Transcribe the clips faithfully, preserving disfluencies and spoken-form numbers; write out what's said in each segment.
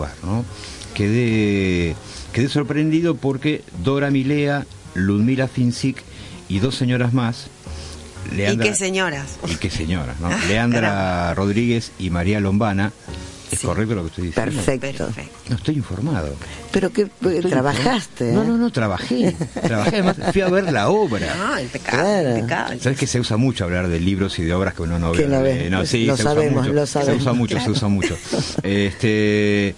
lugar, ¿no? Quedé, quedé sorprendido porque Dora Milea, Ludmila Fincik y dos señoras más, Leandra, ¿y qué señoras? Y qué señoras, ¿no? Leandra Rodríguez y María Lombana. ¿Es sí. correcto lo que estoy diciendo? Perfecto. Perfecto. No, estoy informado. ¿Pero qué? ¿Trabajaste? ¿eh? No, no, no, trabajé. Trabajé, además fui a ver la obra. Ah, impecable, claro. impecable. ¿Sabes que se usa mucho hablar de libros y de obras que uno no ve? No ve. No, sí, lo se sabemos, usa mucho, lo sabemos. Se usa mucho, claro. se usa mucho. Este,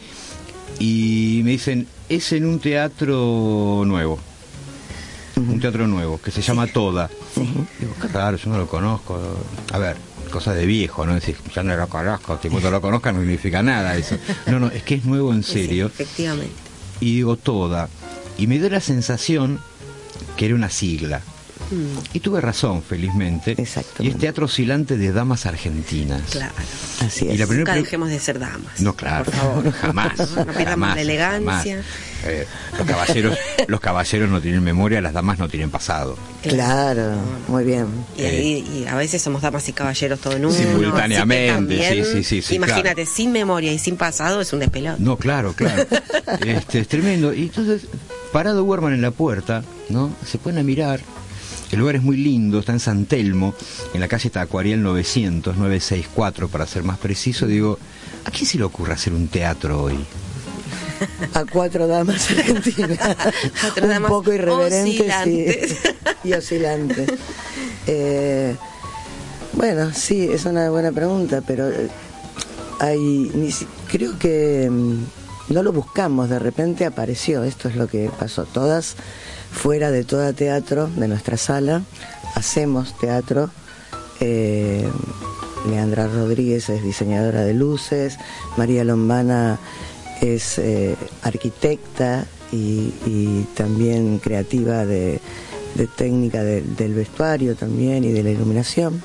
y me dicen, es en un teatro nuevo. Uh-huh. Un teatro nuevo, que se llama Toda. Uh-huh. Digo, qué raro, yo no lo conozco. A ver, cosa de viejo, ¿no? Decir, ya no lo conozco, que no lo conozca no significa nada eso. No, no, es que es nuevo en serio. Sí, efectivamente. Y digo, Toda. Y me dio la sensación que era una sigla. Mm. Y tuve razón, felizmente. Exacto. Y es Teatro Oscilante de Damas Argentinas. Claro. Así es. Y la Nunca pre- dejemos de ser damas. No, claro. Por favor. Jamás. No, no perdamos la elegancia. Eh, los caballeros los caballeros no tienen memoria, las damas no tienen pasado. Claro, muy bien. Y, y, y a veces somos damas y caballeros todo en uno. Simultáneamente, también, sí, sí, sí, sí. Imagínate, claro. sin memoria y sin pasado es un despelote. No, claro, claro. este, es tremendo. Y entonces, parado Werman en la puerta, ¿no? Se ponen a mirar. El lugar es muy lindo, está en San Telmo, en la calle Tacuarial novecientos, novecientos sesenta y cuatro para ser más preciso. Digo, ¿a quién se le ocurre hacer un teatro hoy? A cuatro damas argentinas. Cuatro un damas poco irreverentes oscilantes. Y, y oscilantes. Eh, bueno, sí, es una buena pregunta, pero hay, ni, creo que no lo buscamos, de repente apareció. Esto es lo que pasó. Todas fuera de Toda Teatro, de nuestra sala, hacemos teatro. Eh, Leandra Rodríguez es diseñadora de luces, María Lombana es eh, arquitecta y, y también creativa de, de técnica de, del vestuario también y de la iluminación.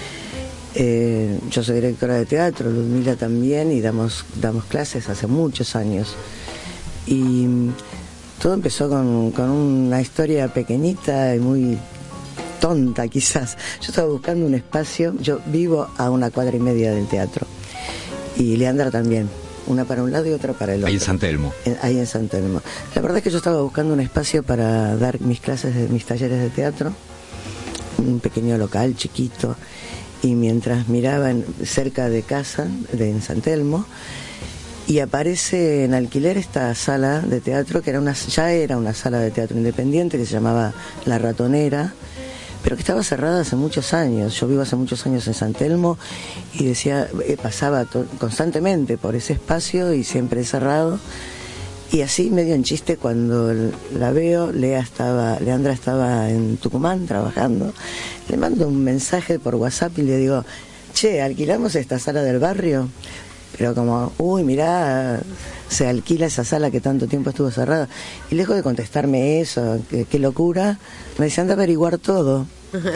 Eh, yo soy directora de teatro, Ludmila también, y damos, damos clases hace muchos años. Y todo empezó con, con una historia pequeñita y muy tonta quizás. Yo estaba buscando un espacio, yo vivo a una cuadra y media del teatro, y Leandra también, una para un lado y otra para el otro. Ahí en San Telmo. En, ahí en San Telmo. La verdad es que yo estaba buscando un espacio para dar mis clases, de mis talleres de teatro, un pequeño local chiquito, y mientras miraba en, cerca de casa, de en San Telmo, y aparece en alquiler esta sala de teatro, que era una, ya era una sala de teatro independiente, que se llamaba La Ratonera, pero que estaba cerrada hace muchos años. Yo vivo hace muchos años en San Telmo y decía, eh, pasaba to- constantemente por ese espacio y siempre cerrado. Y así, medio en chiste, cuando la veo, Lea estaba, Leandra estaba en Tucumán trabajando, le mando un mensaje por WhatsApp y le digo, che, ¿alquilamos esta sala del barrio? Pero como, uy, mirá, se alquila esa sala que tanto tiempo estuvo cerrada. Y lejos de contestarme eso, qué, qué locura, me dice, anda a averiguar todo.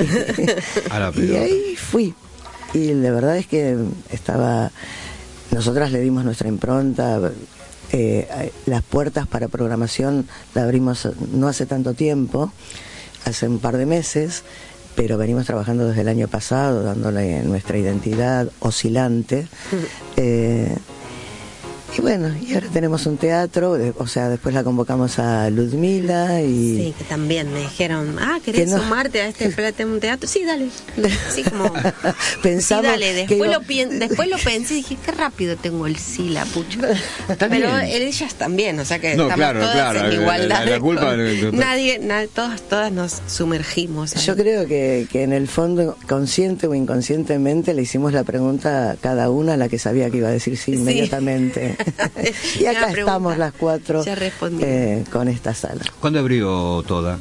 Y ahí fui. Y la verdad es que estaba, nosotras le dimos nuestra impronta, eh, las puertas para programación la abrimos no hace tanto tiempo, hace un par de meses, pero venimos trabajando desde el año pasado, dándole nuestra identidad oscilante. Eh, y bueno, y ahora tenemos un teatro, o sea, después la convocamos a Ludmila y... Sí, que también me dijeron, ah, ¿querés no? sumarte a este plate un teatro? Sí, dale. Sí, como... Pensamos sí, dale. Después, que... lo pien... después lo pensé y dije, qué rápido tengo el sí, la pucha. Pero ellas también, o sea que no, estamos claro, todas claro, en igualdad. La, la culpa con... de... Nadie, nadie, todas, todas nos sumergimos. Yo creo que, que en el fondo, consciente o inconscientemente, le hicimos la pregunta a cada una, a la que sabía que iba a decir sí, sí. inmediatamente. Y acá estamos las cuatro eh, con esta sala. ¿Cuándo abrió Toda?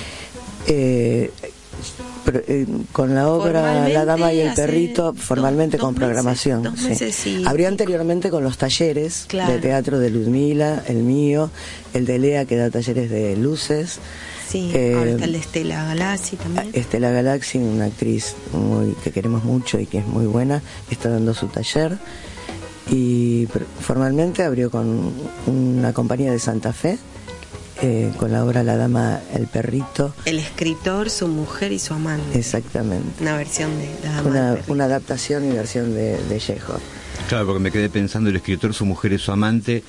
Eh, pero, eh, con la obra La Dama y el Perrito, formalmente dos, dos con programación. Meses, dos meses, sí. Sí. Abrió anteriormente con los talleres, claro, de teatro de Ludmila, el mío, el de Lea, que da talleres de luces. Sí, eh, ahora está el de Estela Galaxy también. Estela Galaxy, una actriz muy, que queremos mucho y que es muy buena, está dando su taller. Y formalmente abrió con una compañía de Santa Fe, eh, con la obra La Dama, el Perrito. El escritor, su mujer y su amante. Exactamente. Una versión de La Dama una, del Perrito. Una adaptación y versión de, de Chekhov. Claro, porque me quedé pensando, el escritor, su mujer y su amante,